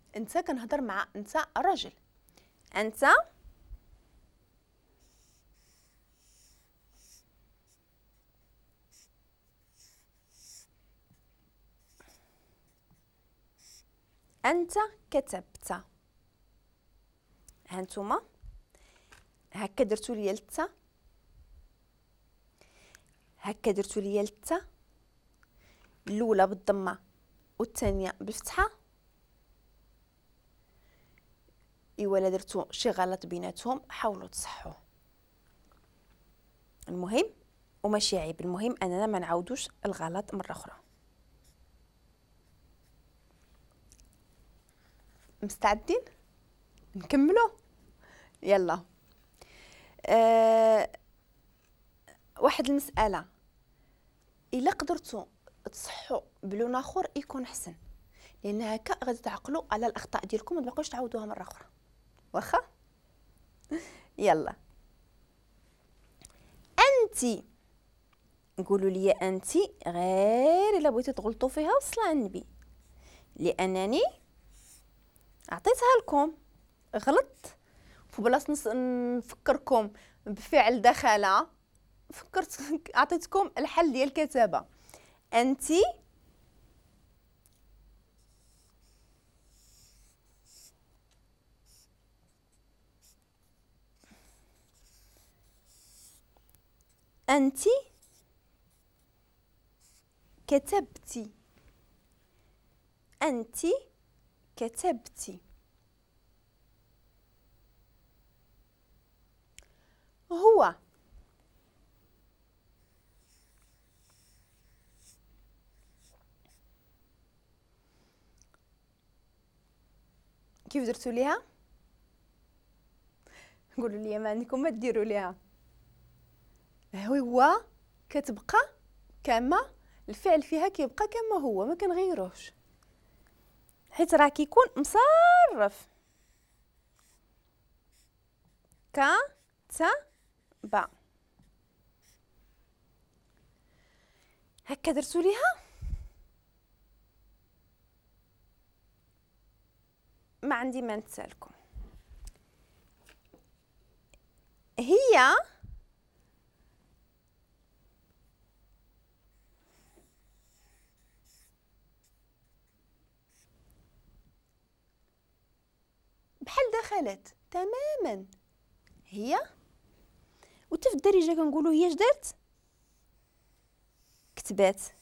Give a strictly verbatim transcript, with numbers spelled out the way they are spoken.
انت كنهضر مع انت راجل. انت انت كتبت. هانتوما هكا درتو ليا التا، هكا درتو ليا التا، الاولى بالضمه والثانيه بالفتحه. ايوا لا درتو شي غلط بيناتهم حاولوا تصحوه، المهم وماشي عيب، المهم اننا ما نعاودوش الغلط مره اخرى. مستعدين نكملوا؟ يلا. أه واحد المساله، الا قدرتوا تصحوا بلون اخر يكون احسن، لان هكا غادي تعقلوا على الاخطاء ديالكم وما تبقاوش تعاودوها مره اخرى. واخا؟ يلا. انت، قولوا لي انت غير الا بغيتوا تغلطوا فيها وصلوا على النبي، لانني عطيتها لكم غلط. فبلاص نص نفكركم بفعل دخل، فكرت اعطيتكم الحل ديال الكتابه. انت انت كتبتي، انت كتبتي. هو كيف درتوا ليها؟ قولوا لي ما عندكم ما ديروا ليها. هو كتبقى كما الفعل فيها كيبقى كما هو، ما كنغيروش، حيت راه كيكون مصرف. ك ت ب. هكا درتوا ليها؟ ما عندي ما نسالكم. هي بحال دخلت تماما. هي وتا في الدارجه كنقولوا هي اش دارت؟ كتبات.